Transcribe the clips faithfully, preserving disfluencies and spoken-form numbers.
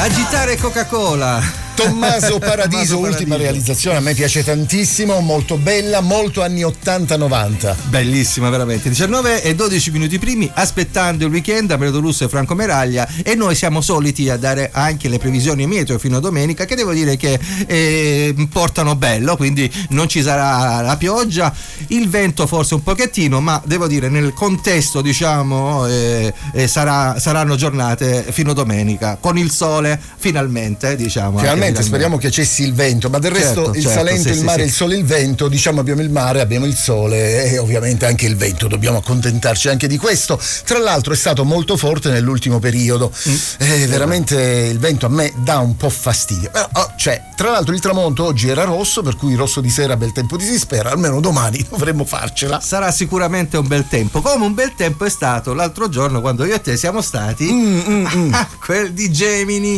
Agitare Coca-Cola. Tommaso Paradiso, ultima realizzazione, a me piace tantissimo, molto bella, molto anni ottanta novanta. Bellissima veramente. diciannove e dodici minuti primi, aspettando il weekend, Alfredo Russo e Franco Meraglia, e noi siamo soliti a dare anche le previsioni meteo fino a domenica, che devo dire che eh, portano bello, quindi non ci sarà la pioggia, il vento forse un pochettino, ma devo dire nel contesto diciamo eh, eh, sarà, saranno giornate fino a domenica con il sole finalmente, diciamo. Finalmente. Speriamo che cessi il vento, ma del resto certo, il certo, Salento, sì, il sì, mare, sì. il sole, il vento, diciamo abbiamo il mare, abbiamo il sole e ovviamente anche il vento, dobbiamo accontentarci anche di questo. Tra l'altro è stato molto forte nell'ultimo periodo, mm. eh, veramente il vento a me dà un po' fastidio. Però, oh, cioè, tra l'altro il tramonto oggi era rosso, per cui rosso di sera, bel tempo di si spera, almeno domani dovremmo farcela. Sarà sicuramente un bel tempo, come un bel tempo è stato l'altro giorno quando io e te siamo stati mm, mm, mm. quel di Gemini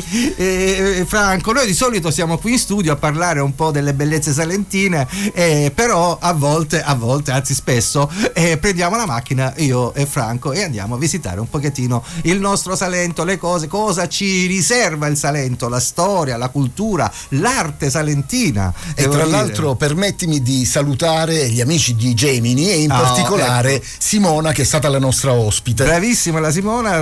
e Franco. Noi di solito siamo qui in studio a parlare un po' delle bellezze salentine, eh, però a volte, a volte, anzi spesso, eh, prendiamo la macchina, io e Franco, e andiamo a visitare un pochettino il nostro Salento, le cose, cosa ci riserva il Salento, la storia, la cultura, l'arte salentina. E tra dire. l'altro permettimi di salutare gli amici di Gemini e in oh, particolare ecco. Simona, che è stata la nostra ospite. Bravissima la Simona,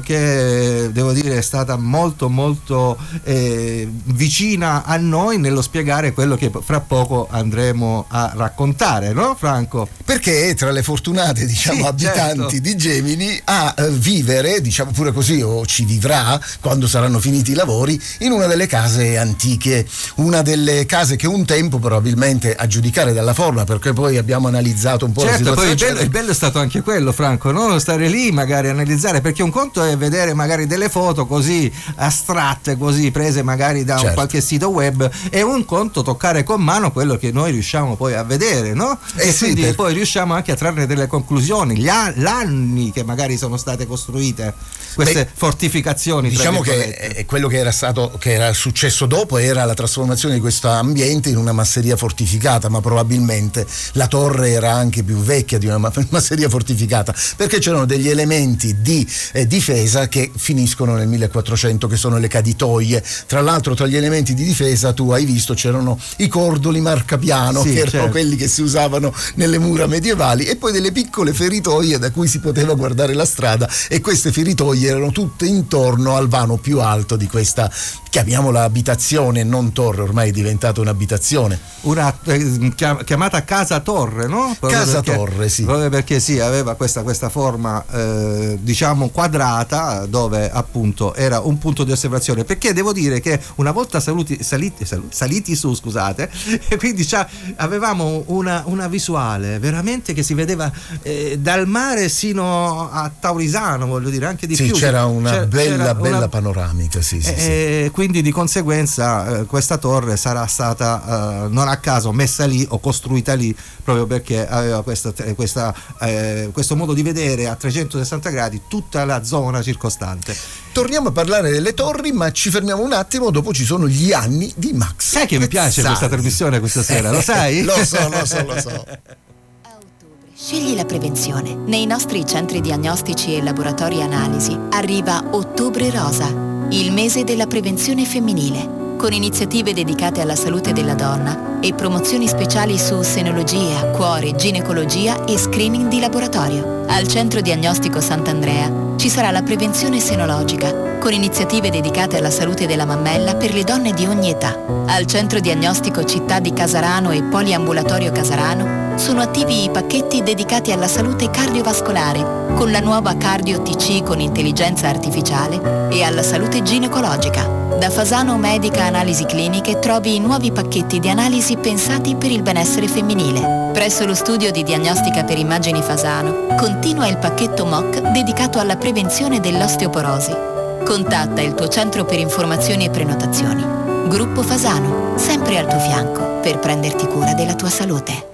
nonché devo dire è stata molto molto eh, vicina a noi nello spiegare quello che fra poco andremo a raccontare, no Franco? Perché è tra le fortunate diciamo sì, abitanti certo. di Gemini a eh, vivere, diciamo pure così, o ci vivrà quando saranno finiti i lavori, in una delle case antiche, una delle case che un tempo probabilmente, a giudicare dalla forma, perché poi abbiamo analizzato un po' certo, la situazione. Poi il bello, il bello è stato anche quello, Franco, no? Stare lì magari analizzare, perché un conto è vedere magari delle foto così astratte, così prese magari da certo. un qualche sito web, e un conto toccare con mano quello che noi riusciamo poi a vedere, no? Eh e sì, quindi per... poi riusciamo anche a trarre delle conclusioni, gli anni che magari sono state costruite queste Beh, fortificazioni. Diciamo che quello che era stato, che era successo dopo, era la trasformazione di questo ambiente in una masseria fortificata, ma probabilmente la torre era anche più vecchia di una masseria fortificata, perché c'erano degli elementi di eh, difesa che finiscono nel millequattrocento, che sono le caditoie. Tra l'altro tra gli elementi di difesa tu hai visto c'erano i cordoli marcapiano, sì, che erano certo. quelli che si usavano nelle mura medievali, e poi delle piccole feritoie da cui si poteva guardare la strada, e queste feritoie erano tutte intorno al vano più alto di questa, chiamiamola abitazione, non torre, ormai è diventata un'abitazione. Una eh, chiamata casa torre, no? Proprio casa perché, torre, sì. Proprio perché sì, aveva questa, questa forma eh, diciamo quadrata, dove appunto era un punto di osservazione, perché devo dire che una volta saluti, saliti, saliti su, scusate, e quindi avevamo una, una visuale veramente che si vedeva eh, dal mare sino a Taurisano, voglio dire, anche di sì, più. C'era una c'era, bella c'era bella una... panoramica, sì, sì, e sì. Quindi di conseguenza eh, questa torre sarà stata eh, non a caso messa lì o costruita lì, proprio perché aveva questa, questa, eh, questo modo di vedere a trecentosessanta gradi tutta la zona circostante. Torniamo a parlare delle torri, ma ci fermiamo un attimo, dopo ci sono gli anni di Max. Sai che mi piace questa trasmissione questa sera, lo sai? Lo so, lo so, lo so. Scegli la prevenzione. Nei nostri centri diagnostici e laboratori analisi arriva Ottobre Rosa, il mese della prevenzione femminile, con iniziative dedicate alla salute della donna e promozioni speciali su senologia, cuore, ginecologia e screening di laboratorio. Al Centro Diagnostico Sant'Andrea ci sarà la prevenzione senologica, con iniziative dedicate alla salute della mammella per le donne di ogni età. Al Centro Diagnostico Città di Casarano e Poliambulatorio Casarano sono attivi i pacchetti dedicati alla salute cardiovascolare, con la nuova Cardio T C con intelligenza artificiale, e alla salute ginecologica. Da Fasano Medica Analisi Cliniche trovi i nuovi pacchetti di analisi pensati per il benessere femminile. Presso lo studio di diagnostica per immagini Fasano continua il pacchetto M O C dedicato alla prevenzione dell'osteoporosi. Contatta il tuo centro per informazioni e prenotazioni. Gruppo Fasano, sempre al tuo fianco per prenderti cura della tua salute.